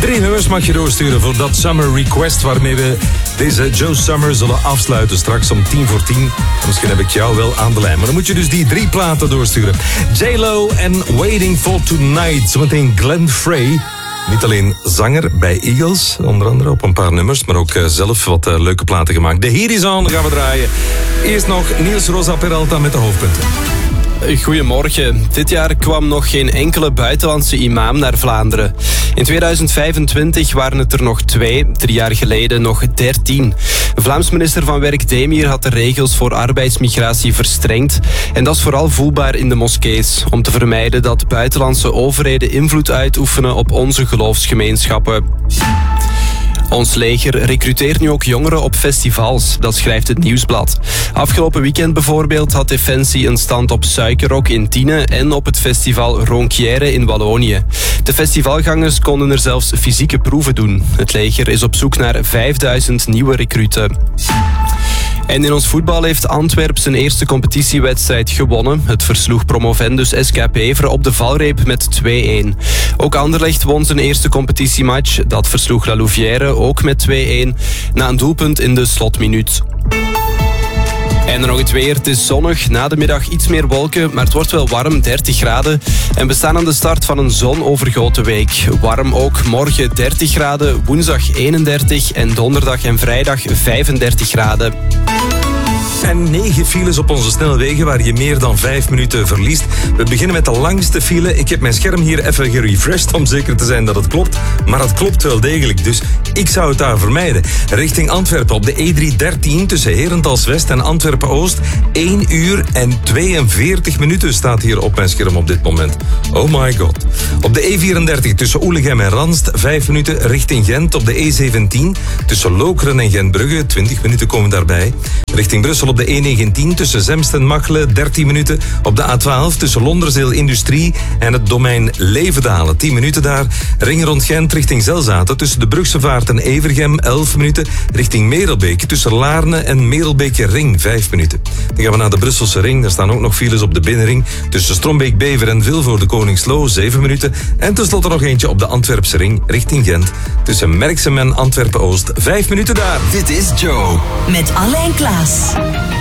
3 nummers mag je doorsturen voor dat Summer Request, waarmee we deze Joe Summer zullen afsluiten straks om 10:10. Misschien heb ik jou wel aan de lijn, maar dan moet je dus die 3 platen doorsturen. J-Lo en Waiting for Tonight. Zometeen Glenn Frey. Niet alleen zanger bij Eagles, onder andere op een paar nummers, maar ook zelf wat leuke platen gemaakt. De Here Is On gaan we draaien. Eerst nog Niels Rosa Peralta met de hoofdpunten. Goedemorgen. Dit jaar kwam nog geen enkele buitenlandse imam naar Vlaanderen. In 2025 waren het er nog 2, 3 jaar geleden nog 13. Vlaams minister van Werk Demir had de regels voor arbeidsmigratie verstrengd. En dat is vooral voelbaar in de moskees, om te vermijden dat buitenlandse overheden invloed uitoefenen op onze geloofsgemeenschappen. Ons leger recruteert nu ook jongeren op festivals, dat schrijft het Nieuwsblad. Afgelopen weekend bijvoorbeeld had Defensie een stand op Suikerrok in Tiene en op het festival Ronquière in Wallonië. De festivalgangers konden er zelfs fysieke proeven doen. Het leger is op zoek naar 5000 nieuwe recruten. En in ons voetbal heeft Antwerp zijn eerste competitiewedstrijd gewonnen. Het versloeg promovendus SK Beveren op de valreep met 2-1. Ook Anderlecht won zijn eerste competitiematch. Dat versloeg La Louvière ook met 2-1 na een doelpunt in de slotminuut. En dan nog het weer. Het is zonnig, na de middag iets meer wolken, maar het wordt wel warm, 30 graden. En we staan aan de start van een zonovergoten week. Warm ook, morgen 30 graden, woensdag 31 en donderdag en vrijdag 35 graden. En 9 files op onze snelwegen waar je meer dan 5 minuten verliest. We beginnen met de langste file. Ik heb mijn scherm hier even gerefreshed om zeker te zijn dat het klopt. Maar het klopt wel degelijk, dus ik zou het daar vermijden. Richting Antwerpen op de E313 tussen Herentals-West en Antwerpen-Oost. 1 uur en 42 minuten staat hier op mijn scherm op dit moment. Oh my god. Op de E34 tussen Oelegem en Ranst 5 minuten richting Gent. Op de E17 tussen Lokeren en Gentbrugge 20 minuten komen daarbij. Richting Brussel op de E19 tussen Zemst en Machelen 13 minuten. Op de A12 tussen Londerzeel Industrie en het domein Levendalen 10 minuten daar. Ring rond Gent richting Zelzaten tussen de Brugse Vaart en Evergem 11 minuten. Richting Merelbeek tussen Laarne en Merelbeke Ring 5 minuten. Dan gaan we naar de Brusselse Ring. Daar staan ook nog files op de Binnenring tussen Strombeek-Bever en Vilvoorde Koningslo 7 minuten. En tenslotte nog eentje op de Antwerpse Ring richting Gent tussen Merksem en Antwerpen-Oost 5 minuten daar. Dit is Joe. Met Alain Klaas.